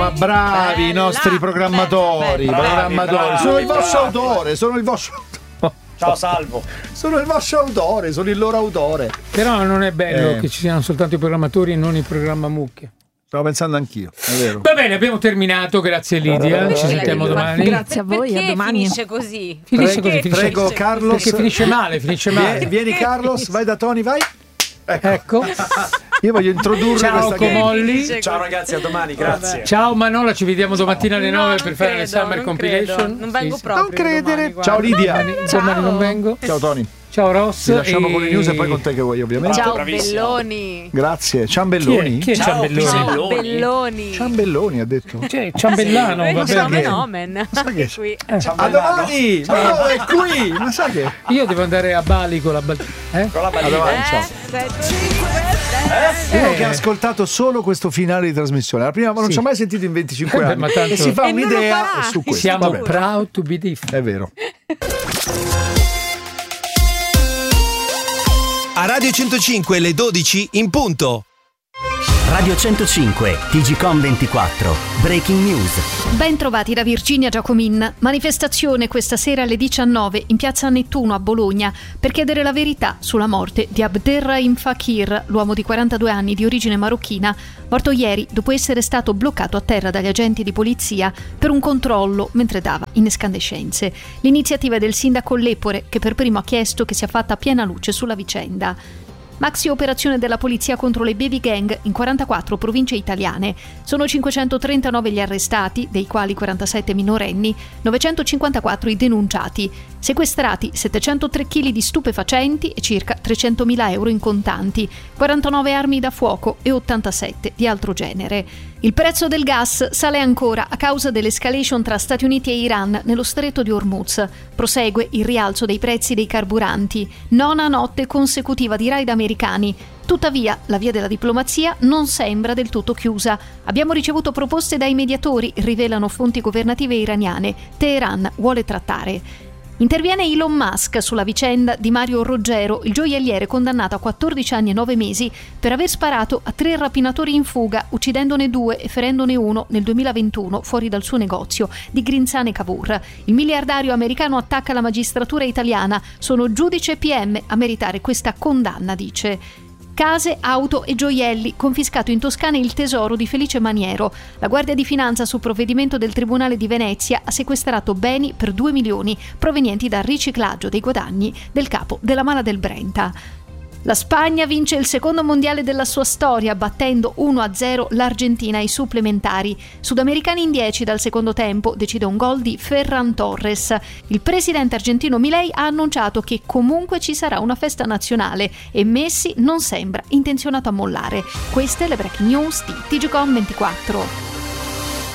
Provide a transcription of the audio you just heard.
ma bravi i nostri programmatori. Sono il vostro autore, Ciao Salvo. Sono il vostro autore, sono il loro autore. Però non è bello che ci siano soltanto i programmatori e non il programma mucche. Stavo pensando anch'io, è vero. Va bene, abbiamo terminato, grazie Lidia, ci sentiamo domani. Grazie a voi, a domani. Finisce così. Prego Carlos. Perché finisce male. Vieni Carlos, vai da Tony, vai. Ecco. Io voglio introdurre ciao Comolli. Ciao ragazzi, a domani, grazie. Ciao Manola, ci vediamo domattina alle 9 per fare le Summer Compilation. Non vengo proprio. Non credere. Domani, ciao Lidia. Domani non vengo. Ciao Tony. Ciao Ross. Ti lasciamo con le news e poi con te che vuoi, ovviamente. Ciao Belloni. Grazie. Ciambelloni. Chi è Ciambelloni? Ciambelloni. Ciambelloni ha detto. Cioè, Ciambellano, va bene. Fenomen. Qui. A domani. Ma è qui. Ma sa che? Io devo andare a Bali con la balena. Con la balena. Uno che ha ascoltato solo questo finale di trasmissione. La prima non ci ho mai sentito in 25 anni. Tanto... E si fa un'idea su questo. Siamo proud to be different. È vero. A Radio 105 le 12 in punto. Radio 105, TGcom 24, Breaking News. Ben trovati da Virginia Giacomin. Manifestazione questa sera alle 19 in piazza Nettuno a Bologna per chiedere la verità sulla morte di Abderrahim Fakir, l'uomo di 42 anni di origine marocchina, morto ieri dopo essere stato bloccato a terra dagli agenti di polizia per un controllo mentre dava in escandescenze. L'iniziativa è del sindaco Lepore, che per primo ha chiesto che sia fatta piena luce sulla vicenda. Maxi operazione della polizia contro le baby gang in 44 province italiane. Sono 539 gli arrestati, dei quali 47 minorenni, 954 i denunciati. Sequestrati 703 kg di stupefacenti e circa 300.000 euro in contanti, 49 armi da fuoco e 87 di altro genere. Il prezzo del gas sale ancora a causa dell'escalation tra Stati Uniti e Iran nello stretto di Hormuz. Prosegue il rialzo dei prezzi dei carburanti, 9ª notte consecutiva di raid americani. Tuttavia, la via della diplomazia non sembra del tutto chiusa. Abbiamo ricevuto proposte dai mediatori, rivelano fonti governative iraniane. Teheran vuole trattare. Interviene Elon Musk sulla vicenda di Mario Roggero, il gioielliere condannato a 14 anni e 9 mesi per aver sparato a 3 rapinatori in fuga, uccidendone 2 e ferendone 1 nel 2021 fuori dal suo negozio di Grinzane Cavour. Il miliardario americano attacca la magistratura italiana. Sono giudice e PM a meritare questa condanna, dice. Case, auto e gioielli, confiscato in Toscana il tesoro di Felice Maniero. La Guardia di Finanza, su provvedimento del Tribunale di Venezia, ha sequestrato beni per 2 milioni provenienti dal riciclaggio dei guadagni del capo della Mala del Brenta. La Spagna vince il secondo mondiale della sua storia, battendo 1-0 l'Argentina ai supplementari. Sudamericani in 10 dal secondo tempo, decide un gol di Ferran Torres. Il presidente argentino Milei ha annunciato che comunque ci sarà una festa nazionale e Messi non sembra intenzionato a mollare. Queste le breaking news di TGcom 24.